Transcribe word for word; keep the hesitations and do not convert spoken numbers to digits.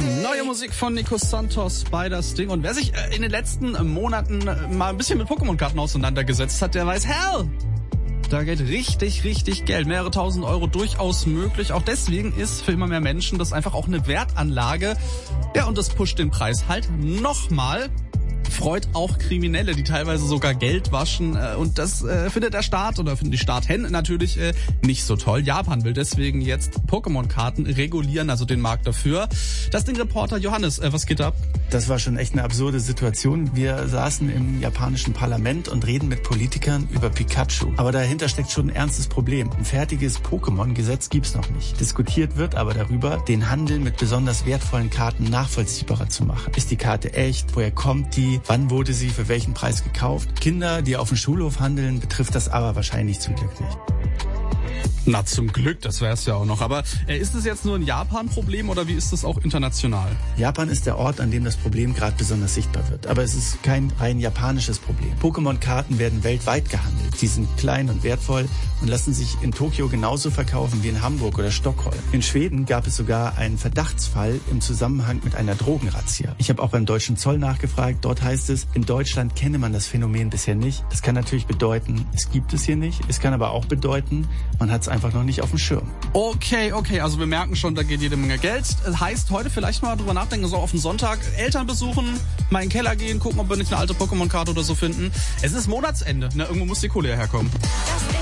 Neue Musik von Nico Santos bei das Ding. Und wer sich in den letzten Monaten mal ein bisschen mit Pokémon-Karten auseinandergesetzt hat, der weiß, hell, da geht richtig, richtig Geld. Mehrere tausend Euro durchaus möglich. Auch deswegen ist für immer mehr Menschen das einfach auch eine Wertanlage. Ja, und das pusht den Preis halt nochmal. Freut auch Kriminelle, die teilweise sogar Geld waschen. Und das äh, findet der Staat oder finden die Staaten natürlich äh, nicht so toll. Japan will deswegen jetzt Pokémon-Karten regulieren, also den Markt dafür. Das Ding Reporter Johannes, äh, was geht ab? Das war schon echt eine absurde Situation. Wir saßen im japanischen Parlament und reden mit Politikern über Pikachu. Aber dahinter steckt schon ein ernstes Problem. Ein fertiges Pokémon-Gesetz gibt's noch nicht. Diskutiert wird aber darüber, den Handel mit besonders wertvollen Karten nachvollziehbarer zu machen. Ist die Karte echt? Woher kommt die? Wann wurde sie für welchen Preis gekauft? Kinder, die auf dem Schulhof handeln, betrifft das aber wahrscheinlich zum Glück nicht. Na, zum Glück, das wär's ja auch noch. Aber äh, ist es jetzt nur ein Japan-Problem oder wie ist das auch international? Japan ist der Ort, an dem das Problem gerade besonders sichtbar wird. Aber es ist kein rein japanisches Problem. Pokémon-Karten werden weltweit gehandelt. Sie sind klein und wertvoll und lassen sich in Tokio genauso verkaufen wie in Hamburg oder Stockholm. In Schweden gab es sogar einen Verdachtsfall im Zusammenhang mit einer Drogenrazzia. Ich habe auch beim deutschen Zoll nachgefragt. Dort heißt es, in Deutschland kenne man das Phänomen bisher nicht. Das kann natürlich bedeuten, es gibt es hier nicht. Es kann aber auch bedeuten, man hat es einfach noch nicht auf dem Schirm. Okay, okay, also wir merken schon, da geht jede Menge Geld. Das heißt, heute vielleicht mal drüber nachdenken, so auf den Sonntag Eltern besuchen, mal in den Keller gehen, gucken, ob wir nicht eine alte Pokémon-Karte oder so finden. Es ist Monatsende, ne? Irgendwo muss die Kohle ja herkommen.